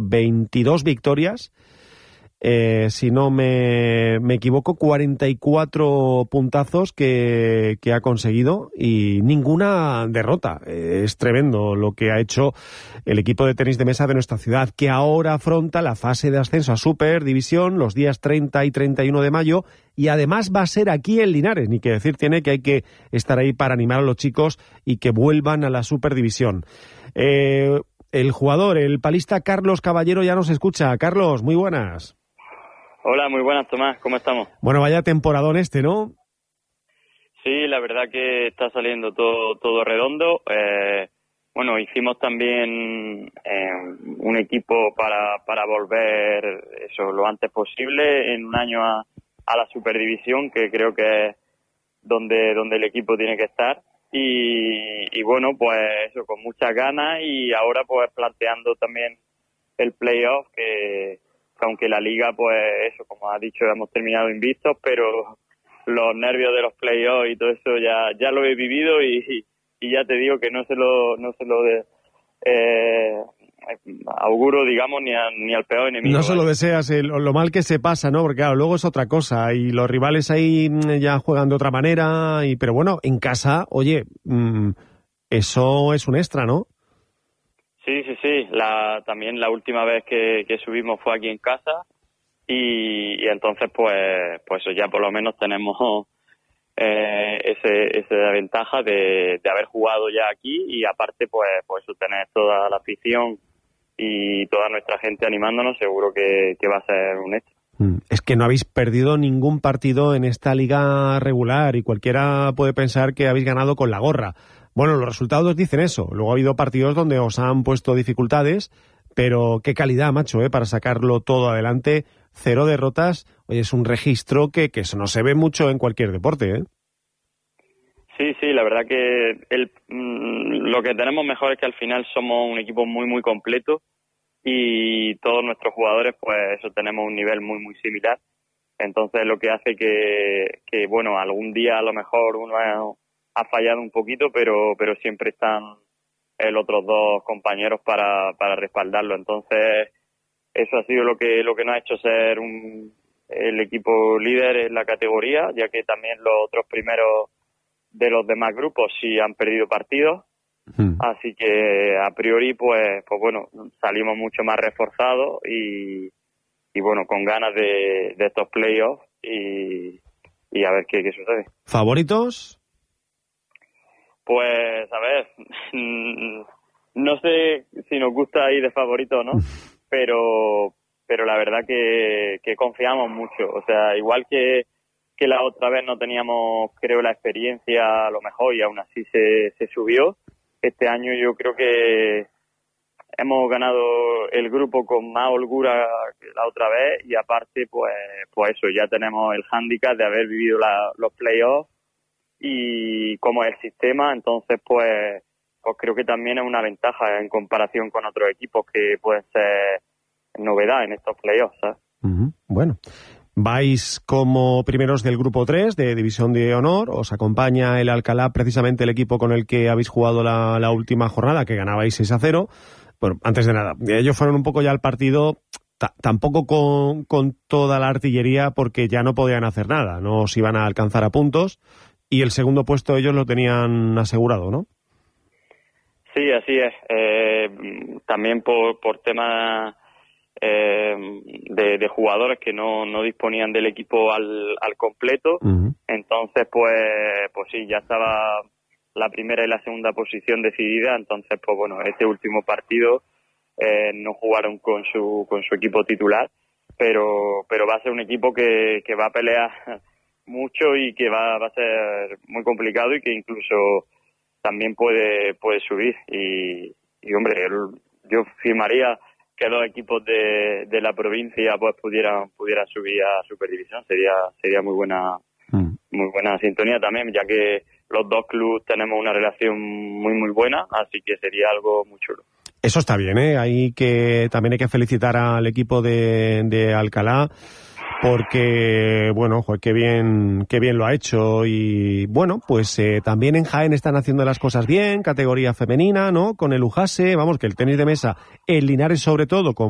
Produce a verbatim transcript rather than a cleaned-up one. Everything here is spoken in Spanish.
veintidós victorias. Eh, si no me, me equivoco, cuarenta y cuatro puntazos que, que ha conseguido y ninguna derrota. Eh, es tremendo lo que ha hecho el equipo de tenis de mesa de nuestra ciudad, que ahora afronta la fase de ascenso a Super División los días treinta y treinta y uno de mayo, y además va a ser aquí en Linares. Ni que decir tiene que hay que estar ahí para animar a los chicos y que vuelvan a la Super División. Eh, el jugador, el palista Carlos Caballero ya nos escucha. Carlos, muy buenas. Hola, muy buenas, Tomás, ¿cómo estamos? Bueno, vaya temporadón este, ¿no? Sí, la verdad que está saliendo todo todo redondo. Eh, bueno, hicimos también eh, un equipo para, para volver eso lo antes posible en un año a, a la Superdivisión, que creo que es donde, donde el equipo tiene que estar. Y, y bueno, pues eso, con muchas ganas, y ahora pues planteando también el playoff, que aunque la liga, pues eso, como has dicho, hemos terminado invictos, pero los nervios de los playoffs y todo eso ya ya lo he vivido, y, y ya te digo que no se lo no se lo de, eh, auguro, digamos, ni, a, ni al peor enemigo. No se lo deseas, el, lo mal que se pasa, ¿no? Porque claro, luego es otra cosa, y los rivales ahí ya juegan de otra manera, y pero bueno, en casa, oye, mmm, eso es un extra, ¿no? Sí, sí, sí. La, también la última vez que, que subimos fue aquí en casa, y, y entonces pues pues ya por lo menos tenemos eh, ese esa ventaja de, de haber jugado ya aquí, y aparte pues pues tener toda la afición y toda nuestra gente animándonos, seguro que, que va a ser un extra. Es que no habéis perdido ningún partido en esta liga regular, y cualquiera puede pensar que habéis ganado con la gorra. Bueno, los resultados dicen eso. Luego ha habido partidos donde os han puesto dificultades, pero qué calidad, macho, ¿eh? Para sacarlo todo adelante. Cero derrotas. Oye, es un registro que, que eso no se ve mucho en cualquier deporte, ¿eh? Sí, sí, la verdad que el, mm, lo que tenemos mejor es que al final somos un equipo muy, muy completo, y todos nuestros jugadores, pues eso, tenemos un nivel muy, muy similar. Entonces, lo que hace que, que bueno, algún día a lo mejor uno ha, ha fallado un poquito, pero pero siempre están los otros dos compañeros para, para respaldarlo. Entonces, eso ha sido lo que lo que nos ha hecho ser un, el equipo líder en la categoría, ya que también los otros primeros de los demás grupos sí han perdido partidos. Hmm. Así que a priori, pues pues bueno, salimos mucho más reforzados y, y bueno, con ganas de, de estos playoffs, y, y a ver qué, qué sucede. ¿Favoritos? Pues, a ver, no sé si nos gusta ir de favorito o no, pero pero la verdad que, que confiamos mucho. O sea, igual que, que la otra vez no teníamos, creo, la experiencia a lo mejor, y aún así se, se subió, este año yo creo que hemos ganado el grupo con más holgura que la otra vez, y aparte, pues pues eso, ya tenemos el hándicap de haber vivido la, los playoffs, y como es el sistema, entonces pues pues creo que también es una ventaja en comparación con otros equipos que pueden ser novedad en estos playoffs, ¿sabes? Uh-huh. Bueno, vais como primeros del grupo tres de División de Honor, os acompaña el Alcalá, precisamente el equipo con el que habéis jugado la, la última jornada, que ganabais seis a cero. Bueno, antes de nada, ellos fueron un poco ya al partido, t- tampoco con, con toda la artillería, porque ya no podían hacer nada, no os iban a alcanzar a puntos, y el segundo puesto ellos lo tenían asegurado, ¿no? Sí, así es. Eh, también por, por temas eh, de, de jugadores que no, no disponían del equipo al, al completo. Uh-huh. Entonces, pues, pues sí, ya estaba la primera y la segunda posición decidida. Entonces, pues bueno, este último partido eh, no jugaron con su con su equipo titular, pero pero va a ser un equipo que, que va a pelear mucho, y que va, va a ser muy complicado, y que incluso también puede puede subir, y, y hombre, el, yo firmaría que los equipos de, de la provincia pues pudieran pudieran subir a Superdivisión. Sería sería muy buena mm. muy buena sintonía también, ya que los dos clubes tenemos una relación muy muy buena, así que sería algo muy chulo. Eso está bien, ¿eh? Hay que también hay que felicitar al equipo de, de Alcalá, porque, bueno, joder, qué bien, qué bien lo ha hecho. Y, bueno, pues eh, también en Jaén están haciendo las cosas bien, categoría femenina, ¿no? Con el Ujase, vamos, que el tenis de mesa, en Linares sobre todo, con